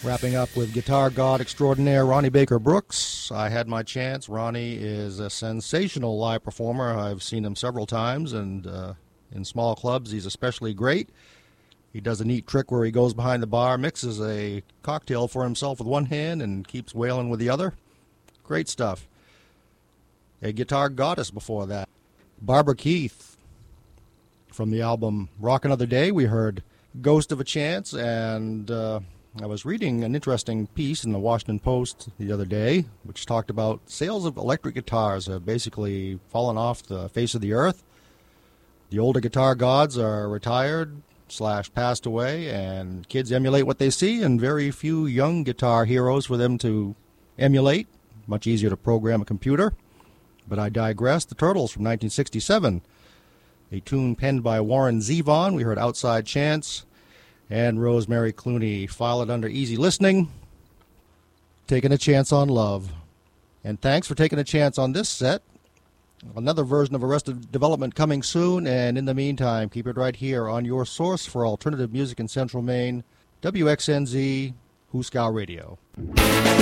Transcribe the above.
Wrapping up with guitar god extraordinaire Ronnie Baker Brooks. I Had My Chance. Ronnie is a sensational live performer. I've seen him several times, and in small clubs he's especially great. He does a neat trick where he goes behind the bar, mixes a cocktail for himself with one hand, and keeps wailing with the other. Great stuff. A guitar goddess before that. Barbara Keith. From the album Rock Another Day, we heard Ghost of a Chance, and I was reading an interesting piece in the Washington Post the other day, which talked about sales of electric guitars have basically fallen off the face of the earth. The older guitar gods are retired / passed away, and kids emulate what they see, and very few young guitar heroes for them to emulate. Much easier to program a computer. But I digress. The Turtles from 1967. A tune penned by Warren Zevon. We heard Outside Chance. And Rosemary Clooney. File it under easy listening. Taking a chance on love. And thanks for taking a chance on this set. Another version of Arrested Development coming soon. And in the meantime, keep it right here on your source for alternative music in Central Maine, WXNZ, Hooskow Radio.